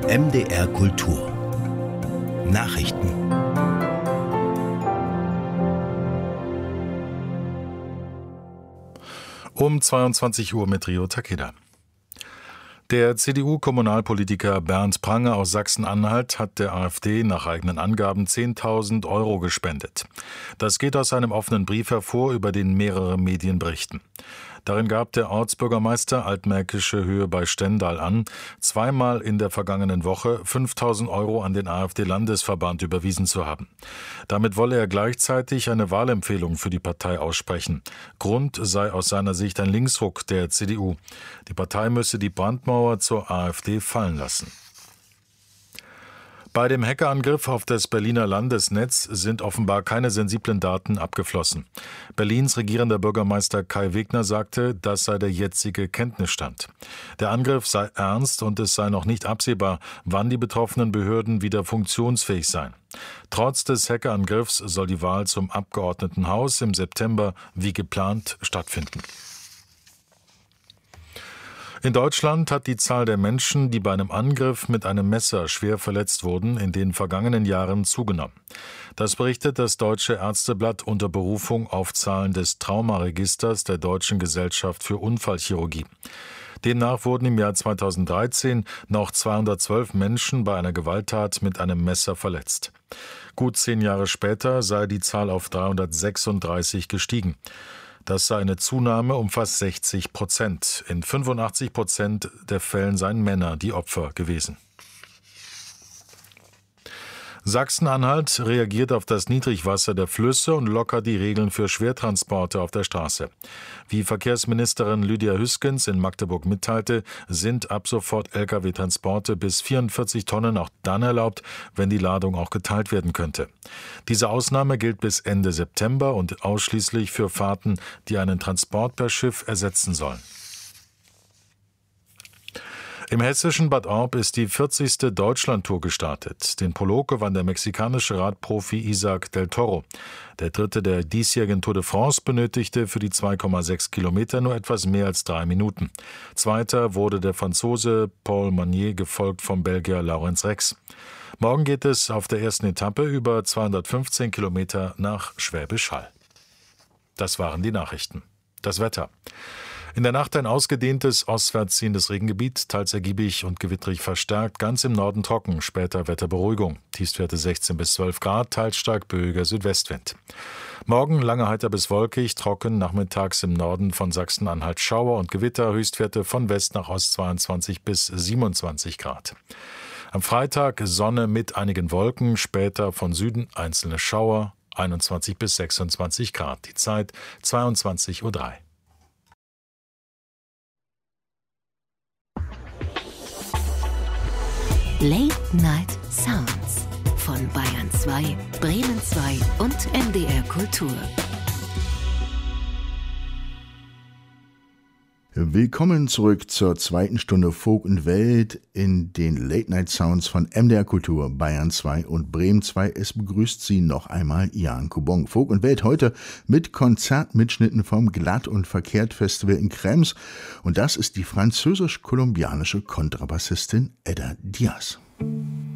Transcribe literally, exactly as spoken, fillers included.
M D R Kultur Nachrichten. Um zweiundzwanzig Uhr mit Rio Takeda. Der C D U-Kommunalpolitiker Bernd Pranger aus Sachsen-Anhalt hat der AfD nach eigenen Angaben zehntausend Euro gespendet. Das geht aus einem offenen Brief hervor, über den mehrere Medien berichten. Darin gab der Ortsbürgermeister Altmärkische Höhe bei Stendal an, zweimal in der vergangenen Woche fünftausend Euro an den AfD-Landesverband überwiesen zu haben. Damit wolle er gleichzeitig eine Wahlempfehlung für die Partei aussprechen. Grund sei aus seiner Sicht ein Linksruck der C D U. Die Partei müsse die Brandmauer zur AfD fallen lassen. Bei dem Hackerangriff auf das Berliner Landesnetz sind offenbar keine sensiblen Daten abgeflossen. Berlins regierender Bürgermeister Kai Wegner sagte, das sei der jetzige Kenntnisstand. Der Angriff sei ernst und es sei noch nicht absehbar, wann die betroffenen Behörden wieder funktionsfähig seien. Trotz des Hackerangriffs soll die Wahl zum Abgeordnetenhaus im September wie geplant stattfinden. In Deutschland hat die Zahl der Menschen, die bei einem Angriff mit einem Messer schwer verletzt wurden, in den vergangenen Jahren zugenommen. Das berichtet das Deutsche Ärzteblatt unter Berufung auf Zahlen des Traumaregisters der Deutschen Gesellschaft für Unfallchirurgie. Demnach wurden im Jahr zweitausenddreizehn noch zweihundertzwölf Menschen bei einer Gewalttat mit einem Messer verletzt. Gut zehn Jahre später sei die Zahl auf dreihundertsechsunddreißig gestiegen. Das sei eine Zunahme um fast sechzig Prozent. In fünfundachtzig Prozent der Fällen seien Männer die Opfer gewesen. Sachsen-Anhalt reagiert auf das Niedrigwasser der Flüsse und lockert die Regeln für Schwertransporte auf der Straße. Wie Verkehrsministerin Lydia Hüskens in Magdeburg mitteilte, sind ab sofort L K W-Transporte bis vierundvierzig Tonnen auch dann erlaubt, wenn die Ladung auch geteilt werden könnte. Diese Ausnahme gilt bis Ende September und ausschließlich für Fahrten, die einen Transport per Schiff ersetzen sollen. Im hessischen Bad Orb ist die vierzigste Deutschlandtour gestartet. Den Prolog gewann der mexikanische Radprofi Isaac del Toro. Der Dritte der diesjährigen Tour de France benötigte für die zwei Komma sechs Kilometer nur etwas mehr als drei Minuten. Zweiter wurde der Franzose Paul Magnier, gefolgt vom Belgier Laurens Rex. Morgen geht es auf der ersten Etappe über zweihundertfünfzehn Kilometer nach Schwäbisch Hall. Das waren die Nachrichten. Das Wetter. In der Nacht ein ausgedehntes, ostwärts ziehendes Regengebiet, teils ergiebig und gewittrig verstärkt, ganz im Norden trocken, später Wetterberuhigung. Tiefstwerte sechzehn bis zwölf Grad, teils stark böiger Südwestwind. Morgen lange heiter bis wolkig, trocken, nachmittags im Norden von Sachsen-Anhalt Schauer und Gewitter, Höchstwerte von West nach Ost zweiundzwanzig bis siebenundzwanzig Grad. Am Freitag Sonne mit einigen Wolken, später von Süden einzelne Schauer, einundzwanzig bis sechsundzwanzig Grad. Die Zeit zweiundzwanzig Uhr drei. Late Night Sounds von Bayern zwei, Bremen zwei und M D R Kultur. Willkommen zurück zur zweiten Stunde Folk und Welt in den Late Night Sounds von M D R Kultur, Bayern zwei und Bremen zwei. Es begrüßt Sie noch einmal Jan Kubong. Folk und Welt heute mit Konzertmitschnitten vom Glatt und Verkehrt Festival in Krems. Und das ist die französisch-kolumbianische Kontrabassistin Edda Diaz.